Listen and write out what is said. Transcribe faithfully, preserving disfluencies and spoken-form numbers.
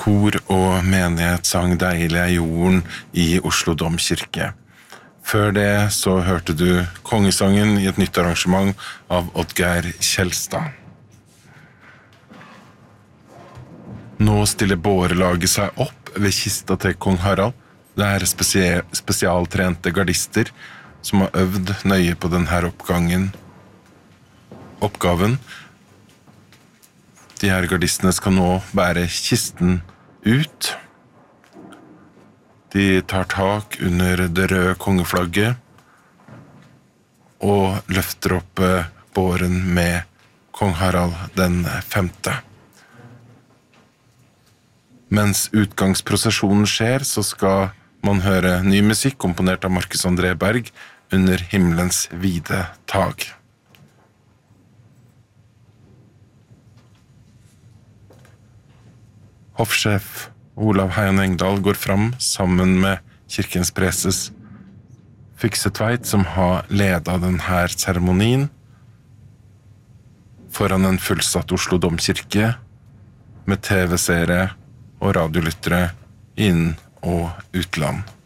Kor og menighet sang Deilig er jorden i Oslo Domkirke. Før det så hørte du kongesangen i et nytt arrangement av Oddgeir Kjelstad. Nå stiller bårelaget seg opp ved kista til kong Harald. Det er spesie- spesialtrente gardister som har øvd nøye på denne oppgangen. Oppgaven. De her gardistene skal nå bære kisten ut. De tar tak under det røde kongeflagget og løfter opp båren med kong Harald den femte. Mens utgangsprosesjonen skjer, så skal man høre ny musikk komponert av Markus André Berg under himmelens vide tag. Hoffsjef Olav Heian Engdahl går fram sammen med kirkens preses Fykse Tveit, som har ledet denne seremonien foran en fullsatt Oslo Domkirke med T V-seere og radiolyttere inn- og utland.